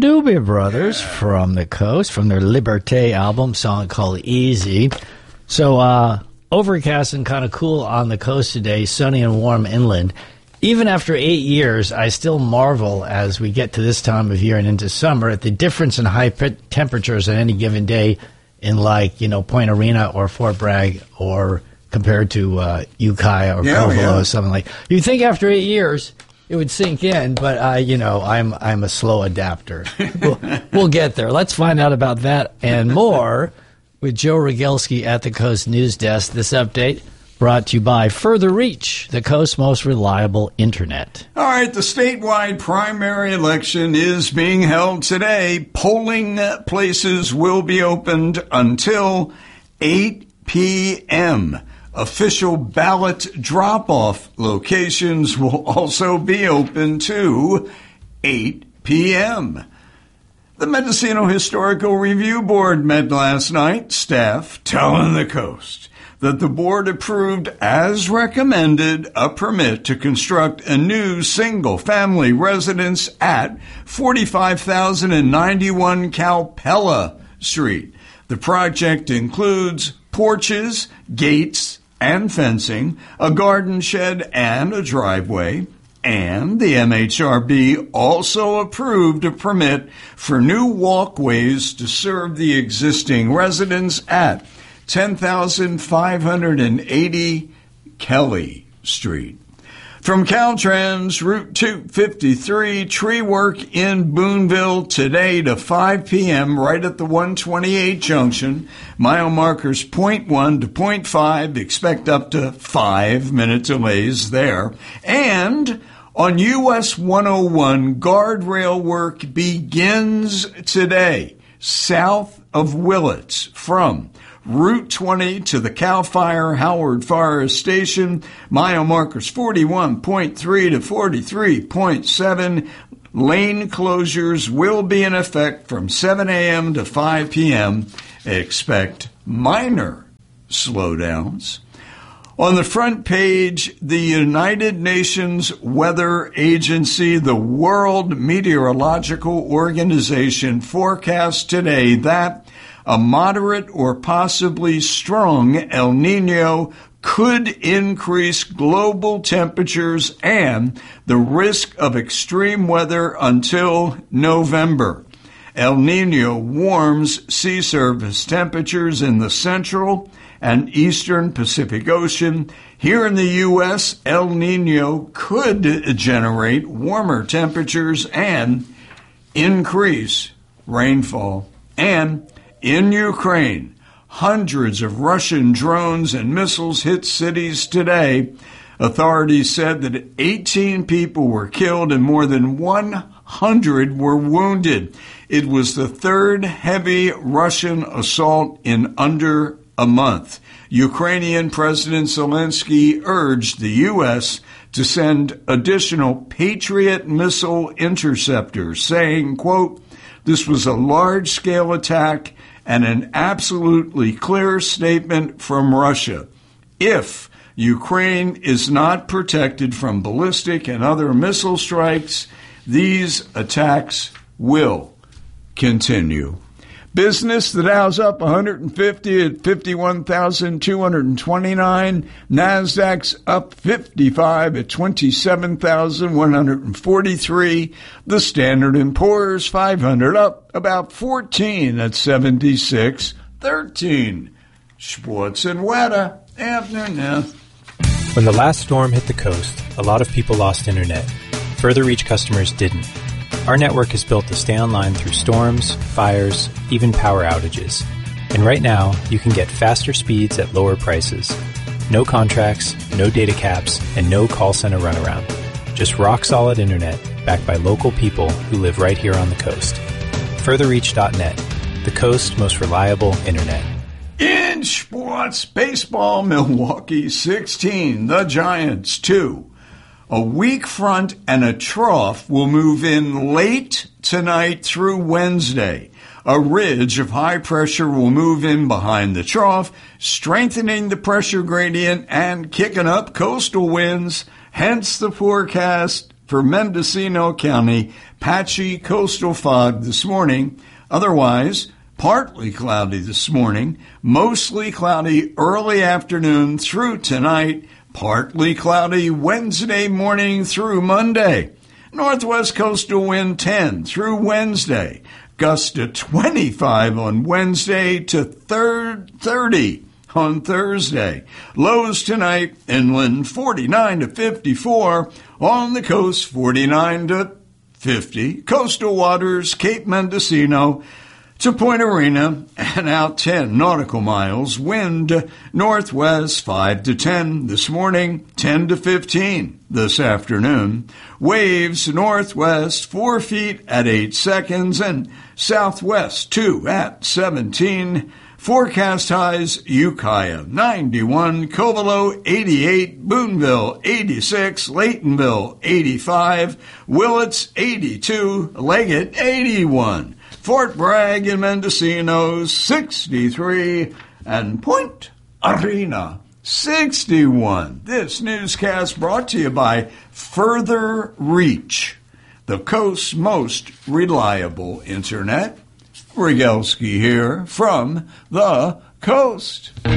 Doobie Brothers from the coast, from their Liberté album, song called Easy. So, overcast and kind of cool on the coast today, sunny and warm inland. Even after 8 years, I still marvel as we get to this time of year and into summer at the difference in high temperatures on any given day in Point Arena or Fort Bragg or compared to Ukiah or Provo or something like that. You'd think after 8 years it would sink in, but I'm a slow adapter. We'll get there. Let's find out about that and more with Joe Rogelski at the Coast News Desk. This update brought to you by Further Reach, the Coast's most reliable internet. All right, the statewide primary election is being held today. Polling places will be opened until 8 p.m. Official ballot drop-off locations will also be open to 8 p.m. The Mendocino Historical Review Board met last night, staff telling the Coast that the board approved, as recommended, a permit to construct a new single-family residence at 45,091 Calpella Street. The project includes porches, gates, and fencing, a garden shed, and a driveway. And the MHRB also approved a permit for new walkways to serve the existing residents at 10,580 Kelly Street. From Caltrans, Route 253, tree work in Boonville today to 5 p.m. right at the 128 junction. Mile markers 0.1 to 0.5. Expect up to 5-minute delays there. And on US 101, guardrail work begins today south of Willits from Route 20 to the CAL FIRE Howard Forest Station. Mile markers 41.3 to 43.7. Lane closures will be in effect from 7 a.m. to 5 p.m. Expect minor slowdowns. On the front page, the United Nations Weather Agency, the World Meteorological Organization, forecasts today that a moderate or possibly strong El Niño could increase global temperatures and the risk of extreme weather until November. El Niño warms sea surface temperatures in the central and eastern Pacific Ocean. Here in the U.S., El Niño could generate warmer temperatures and increase rainfall. And in Ukraine, hundreds of Russian drones and missiles hit cities today. Authorities said that 18 people were killed and more than 100 were wounded. It was the third heavy Russian assault in under a month. Ukrainian President Zelensky urged the U.S. to send additional Patriot missile interceptors, saying, quote, "This was a large-scale attack and an absolutely clear statement from Russia. If Ukraine is not protected from ballistic and other missile strikes, these attacks will continue." Business, the Dow's up 150 at 51,229. NASDAQ's up 55 at 27,143. The Standard & Poor's 500 up about 14 at 76.13. Sports and weather. Afternoon now. When the last storm hit the coast, a lot of people lost internet. Further Reach customers didn't. Our network is built to stay online through storms, fires, even power outages. And right now, you can get faster speeds at lower prices. No contracts, no data caps, and no call center runaround. Just rock-solid internet backed by local people who live right here on the coast. Furtherreach.net, the coast's most reliable internet. In sports, baseball, Milwaukee 16, the Giants 2. A weak front and a trough will move in late tonight through Wednesday. A ridge of high pressure will move in behind the trough, strengthening the pressure gradient and kicking up coastal winds. Hence the forecast For Mendocino County, patchy coastal fog this morning. Otherwise, partly cloudy this morning, mostly cloudy early afternoon through tonight, partly cloudy Wednesday morning through Monday. Northwest coastal wind 10 through Wednesday. Gusts to 25 on Wednesday to 30 on Thursday. Lows tonight, inland 49 to 54. On the coast, 49 to 50. Coastal waters, Cape Mendocino to Point Arena and out 10 nautical miles. Wind northwest 5 to 10 this morning, 10 to 15 this afternoon. Waves northwest 4 feet at 8 seconds and southwest 2 at 17. Forecast highs, Ukiah 91, Covelo 88, Boonville 86, Laytonville 85, Willits 82, Leggett 81, Fort Bragg and Mendocino 63, and Point Arena 61. This newscast brought to you by Further Reach, the coast's most reliable internet. Rygelski here from the coast.